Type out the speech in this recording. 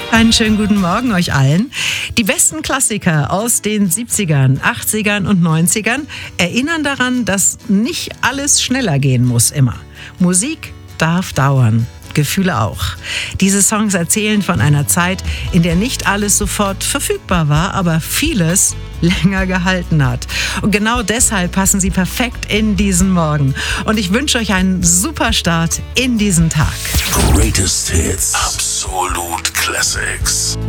Einen schönen guten Morgen euch allen. Die besten Klassiker aus den 70ern, 80ern und 90ern erinnern daran, dass nicht alles schneller gehen muss immer. Musik darf dauern. Gefühle auch. Diese Songs erzählen von einer Zeit, in der nicht alles sofort verfügbar war, aber vieles länger gehalten hat. Und genau deshalb passen sie perfekt in diesen Morgen. Und ich wünsche euch einen super Start in diesen Tag. Greatest Hits. Absolute Classics.